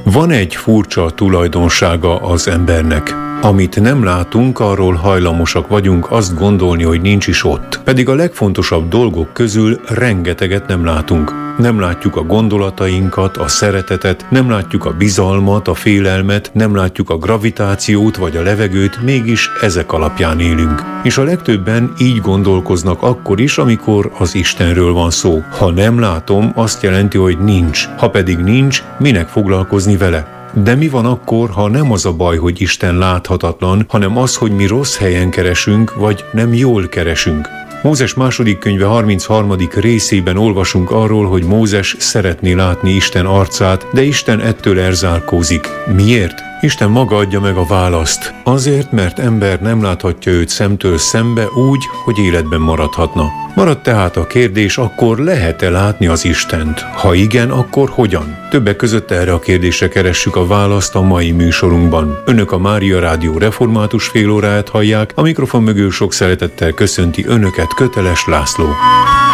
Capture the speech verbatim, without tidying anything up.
Van egy furcsa tulajdonsága az embernek. Amit nem látunk, arról hajlamosak vagyunk azt gondolni, hogy nincs is ott. Pedig a legfontosabb dolgok közül rengeteget nem látunk. Nem látjuk a gondolatainkat, a szeretetet, nem látjuk a bizalmat, a félelmet, nem látjuk a gravitációt vagy a levegőt, mégis ezek alapján élünk. És a legtöbben így gondolkoznak akkor is, amikor az Istenről van szó. Ha nem látom, azt jelenti, hogy nincs. Ha pedig nincs, minek foglalkozni vele? De mi van akkor, ha nem az a baj, hogy Isten láthatatlan, hanem az, hogy mi rossz helyen keresünk, vagy nem jól keresünk? Mózes második könyve harmincharmadik részében olvasunk arról, hogy Mózes szeretné látni Isten arcát, de Isten ettől erzálkózik. Miért? Isten maga adja meg a választ. Azért, mert ember nem láthatja őt szemtől szembe úgy, hogy életben maradhatna. Marad tehát a kérdés, akkor lehet-e látni az Istent? Ha igen, akkor hogyan? Többek között erre a kérdésre keressük a választ a mai műsorunkban. Önök a Mária Rádió református félóráját hallják, a mikrofon mögül sok szeretettel köszönti Önöket Köteles László.